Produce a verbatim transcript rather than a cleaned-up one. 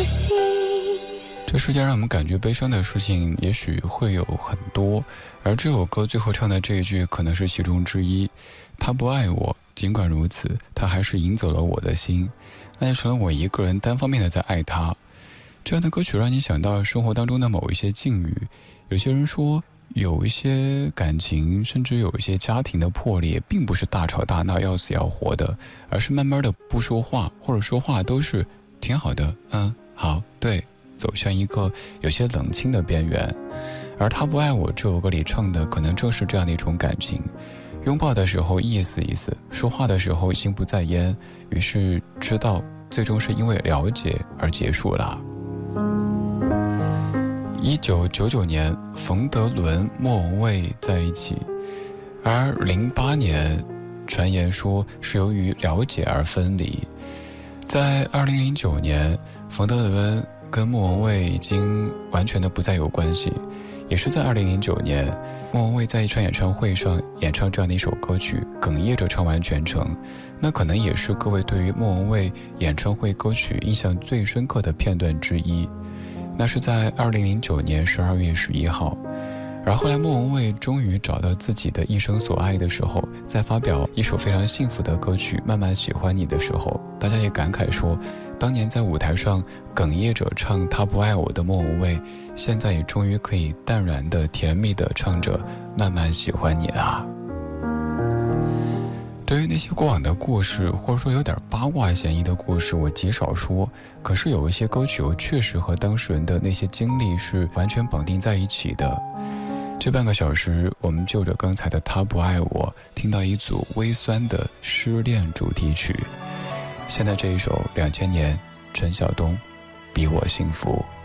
信。 这世界让我们感觉悲伤的事情也许会有很多，而这首歌最后唱的这一句可能是其中之一。他不爱我，尽管如此，他还是赢走了我的心，那就成了我一个人单方面的在爱他。这样的歌曲让你想到生活当中的某一些境遇。有些人说，有一些感情，甚至有一些家庭的破裂，并不是大吵大闹要死要活的，而是慢慢的不说话，或者说话都是挺好的，嗯，好，对，走向一个有些冷清的边缘。而他不爱我这首歌里唱的可能正是这样的一种感情，拥抱的时候意思意思，说话的时候心不在焉，于是知道最终是因为了解而结束了。一九九九年，冯德伦、莫文蔚在一起，而零八年，传言说是由于了解而分离。在二零零九年，冯德伦跟莫文蔚已经完全的不再有关系。也是在二零零九年，莫文蔚在一场演唱会上演唱这样的一首歌曲，哽咽着唱完全程。那可能也是各位对于莫文蔚演唱会歌曲印象最深刻的片段之一。那是在二零零九年十二月十一号。而后来莫文蔚终于找到自己的一生所爱的时候，在发表一首非常幸福的歌曲《慢慢喜欢你》的时候，大家也感慨说，当年在舞台上哽咽着唱他不爱我的莫文蔚，现在也终于可以淡然的甜蜜的唱着慢慢喜欢你啦。对于那些过往的故事，或者说有点八卦嫌疑的故事，我极少说，可是有一些歌曲确实和当事人的那些经历是完全绑定在一起的。这半个小时，我们就着刚才的他不爱我，听到一组微酸的失恋主题曲。现在这一首两千年陈晓东，比我幸福。